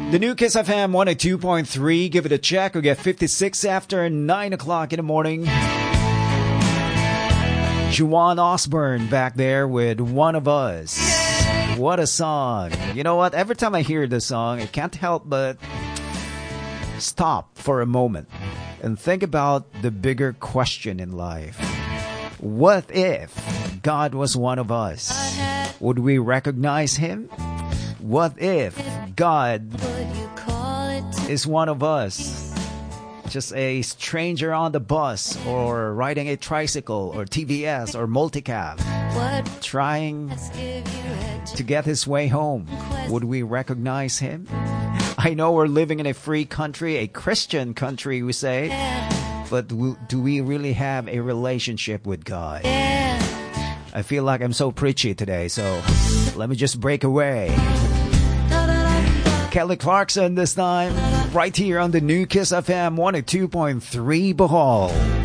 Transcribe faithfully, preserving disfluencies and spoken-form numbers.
The new Kiss F M one oh two point three. Give it a check. We get fifty-six after nine o'clock in the morning. Juwan Osborne back there with One of Us. What a song. You know what? Every time I hear this song, I can't help but stop for a moment and think about the bigger question in life. What if God was one of us? Would we recognize him? What if God is one of us? Just a stranger on the bus or riding a tricycle or T V S or multicab, trying to get his way home. Would we recognize him? I know we're living in a free country, a Christian country, we say, but do we really have a relationship with God? I feel like I'm so preachy today, so let me just break away. Kelly Clarkson this time, right here on the new Kiss F M one oh two point three Bohol.